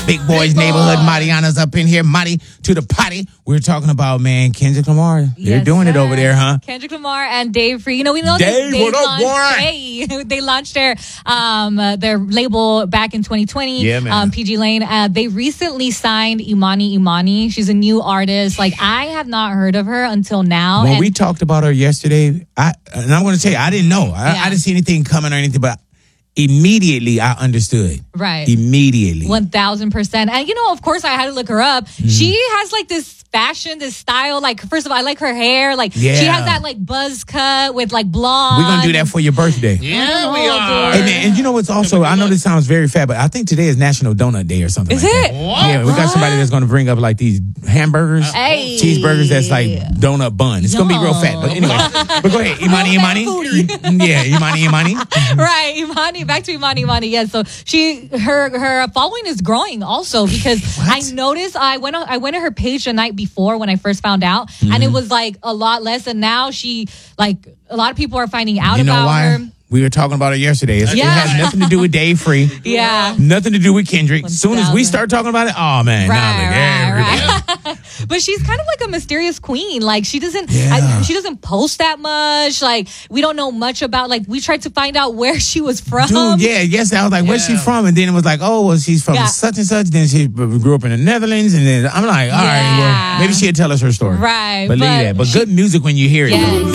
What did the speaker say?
Big Boys Neighborhood. Mariana's up in here. Mari to the potty. We're talking about, man, Kendrick Lamar. They're doing it over there, huh? Kendrick Lamar and Dave Free. You know, we know Dave, they what up, launched, boy? Hey, they launched their label back in 2020. Yeah, man. PG Lane. They recently signed Imani. She's a new artist. Like, I have not heard of her until now. When we talked about her yesterday, and I'm going to tell you, I didn't know. I didn't see anything coming or anything, but immediately I understood. Right. Immediately. 1000%. And, you know, of course, I had to look her up. Mm-hmm. She has, like, this fashion, this style. Like, first of all, I like her hair. Like, she has that, like, buzz cut with, like, blonde. We're going to do that for your birthday. Yeah, we are. Hey, man, and you know what's also, I know this sounds very fat, but I think today is National Donut Day or something. Is like it? That. What? Yeah, we got somebody that's going to bring up, like, these hamburgers, Hey. cheeseburgers that's, like, donut bun. It's going to be real fat. But anyway, but go ahead. Imani. Yeah, Imani. Right, Imani. Back to Imani. Yeah, so her following is growing also because I noticed I went to her page the night before when I first found out, and it was like a lot less, and now she a lot of people are finding out You know about why? her. We were talking about it yesterday. It has nothing to do with Dave Free. Yeah. Nothing to do with Kendrick. As soon as we start talking about it, oh man, Right. But she's kind of like a mysterious queen. Like she doesn't post that much. Like we don't know much about. Like we tried to find out where she was from. Dude, yes, I was like, where's she from? And then it was like, oh, well, she's from such and such. Then she grew up in the Netherlands, and then I'm like, all right, well, maybe she'll tell us her story. Right, Believe that. But good music when you hear it. Yes.